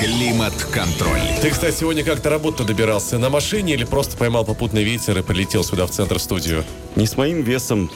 Климат-контроль. Ты, кстати, сегодня как-то работу добирался на машине или просто поймал попутный ветер и прилетел сюда в центр, в студию? Не с моим весом.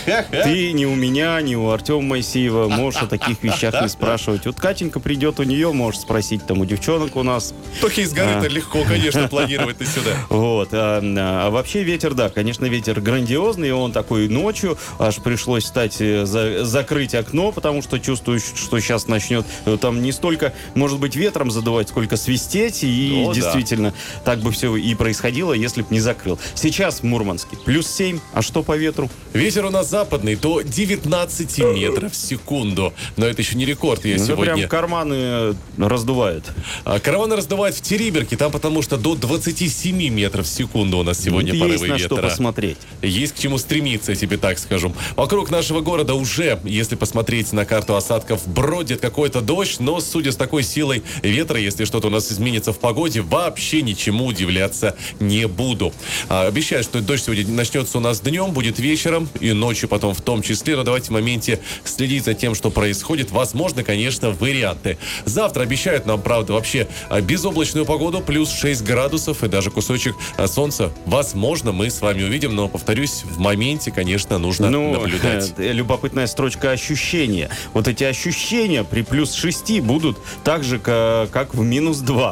Ты ни у меня, ни у Артема Моисеева можешь о таких вещах не спрашивать. Вот Катенька придет, у нее можешь спросить, там у девчонок у нас. Только из горы-то легко, конечно, планировать на сюда. Вот. А вообще ветер, да, конечно, ветер грандиозный, он такой ночью, аж пришлось встать, закрыть окно, потому что чувствую, что сейчас начнет там не столько, может быть, ветром задувать, сколько свистеть, и действительно, так бы все и происходило, если бы не закрыл. Сейчас в Мурманске +7, а что по ветру? Ветер у нас западный, до 19 метров в секунду. Но это еще не рекорд, я сегодня... Прям карманы раздувает. Карманы раздувает в Териберке, там потому что до 27 метров в секунду у нас сегодня порывы ветра. Есть на что посмотреть. Есть к чему стремиться, я тебе так скажу. Вокруг нашего города уже, если посмотреть на карту осадков, бродит какой-то дождь, но, судя с такой силой ветра, если что-то у нас изменится в погоде, вообще ничему удивляться не буду. Обещаю, что дождь сегодня начнется у нас днем, будет вечером и ночью потом в том числе. Но давайте в моменте следить за тем, что происходит. Возможно, конечно, варианты. Завтра обещают нам, правда, вообще безоблачную погоду, +6 градусов и даже кусочек солнца. Возможно, мы с вами увидим, но, повторюсь, в моменте, конечно, нужно наблюдать. Любопытная строчка ощущения. Вот эти ощущения при +6 будут так же, как в -2.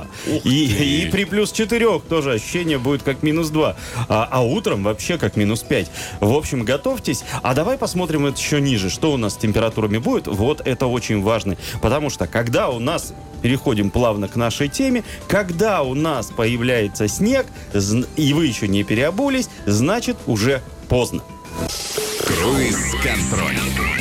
И при +4 тоже ощущение будет как -2. А утром вообще как -5. В общем, готовьтесь. А давай посмотрим это еще ниже. Что у нас с температурами будет? Вот это очень важно. Потому что когда у нас... Переходим плавно к нашей теме. Когда у нас появляется снег, и вы еще не переобулись, значит, уже поздно. Круиз-контроль.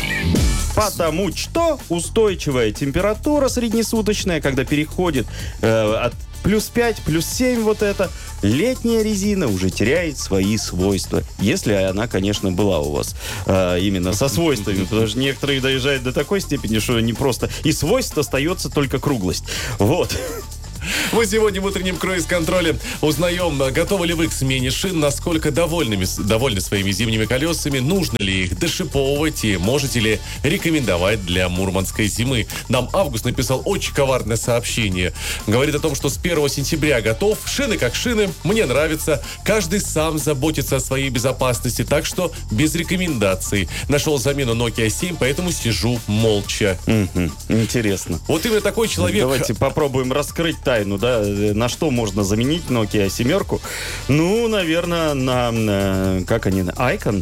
Потому что устойчивая температура среднесуточная, когда переходит от +5, +7 вот это, летняя резина уже теряет свои свойства. Если она, конечно, была у вас именно со свойствами. Потому что некоторые доезжают до такой степени, что не просто... И свойств остается только круглость. Вот. Мы сегодня в утреннем круиз-контроле узнаем, готовы ли вы к смене шин, насколько довольны своими зимними колесами, нужно ли их дошиповывать и можете ли рекомендовать для мурманской зимы. Нам Август написал очень коварное сообщение. Говорит о том, что с 1 сентября готов, шины как шины, мне нравится, каждый сам заботится о своей безопасности, так что без рекомендаций. Нашел замену Nokia 7, поэтому сижу молча. Интересно. Вот именно такой человек... Давайте попробуем раскрыть тайну, да, на что можно заменить Nokia 7? Ну, наверное, на как они, Icon?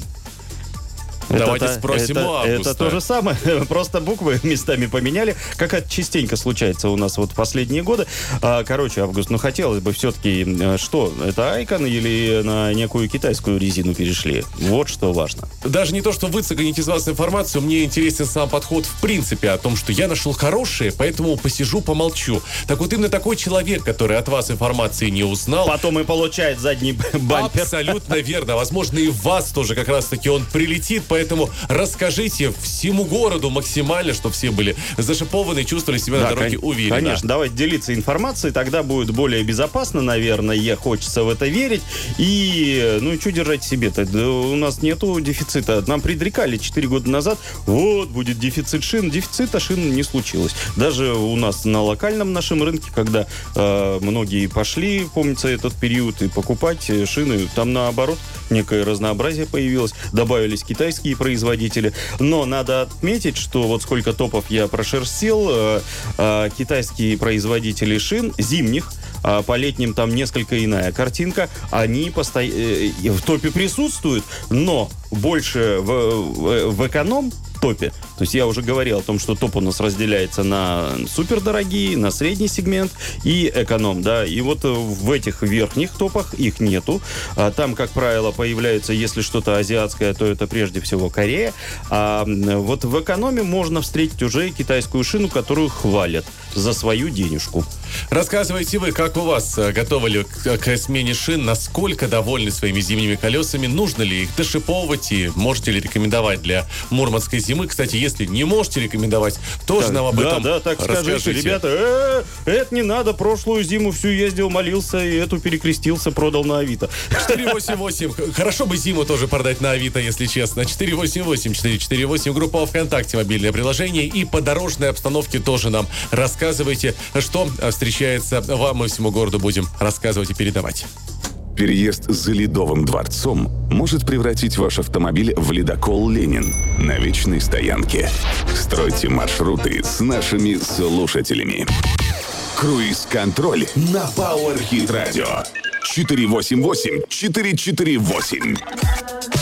Давайте спросим у Августа. Это то же самое, просто буквы местами поменяли, как это частенько случается у нас вот в последние годы. Короче, Август, хотелось бы все-таки, что, это Icon или на некую китайскую резину перешли? Вот что важно. Даже не то, что вы цыганите из вас информацию, мне интересен сам подход в принципе о том, что я нашел хорошее, поэтому посижу, помолчу. Так вот, именно такой человек, который от вас информации не узнал... Потом и получает задний бампер. Абсолютно верно. Возможно, и в вас тоже как раз-таки он прилетит, поэтому расскажите всему городу максимально, чтобы все были зашипованы, чувствовали себя на дороге уверенно. Конечно, давайте делиться информацией, тогда будет более безопасно, наверное, хочется в это верить. И, что держать в себе-то? Да, у нас нету дефицита. Нам предрекали 4 года назад, вот, будет дефицит шин. Дефицита шин не случилось. Даже у нас на локальном нашем рынке, когда многие пошли, помнится этот период, и покупать шины, там наоборот некое разнообразие появилось. Добавились китайские производители. Но надо отметить, что вот сколько топов я прошерстил, китайские производители шин зимних, по летним там несколько иная картинка, они в топе присутствуют, но больше в эконом топе. То есть я уже говорил о том, что топ у нас разделяется на супердорогие, на средний сегмент и эконом, да. И вот в этих верхних топах их нету. Там, как правило, появляется, если что-то азиатское, то это прежде всего Корея. А вот в экономе можно встретить уже китайскую шину, которую хвалят за свою денежку. Рассказывайте вы, как у вас, готовы ли к смене шин, насколько довольны своими зимними колесами, нужно ли их дошиповывать и можете ли рекомендовать для мурманской зимы. Кстати, Если не можете рекомендовать, тоже нам об этом так скажите, расскажите. ребята, это не надо, прошлую зиму всю ездил, молился, и эту перекрестился, продал на Авито. 488. Хорошо бы зиму тоже продать на Авито, если честно. 488-448. Группа ВКонтакте, мобильное приложение. И по дорожной обстановке тоже нам рассказывайте, что встречается вам. Мы всему городу будем рассказывать и передавать. Переезд за Ледовым дворцом может превратить ваш автомобиль в ледокол «Ленин» на вечной стоянке. Стройте маршруты с нашими слушателями. Круиз-контроль на Power Hit Radio. 488-448.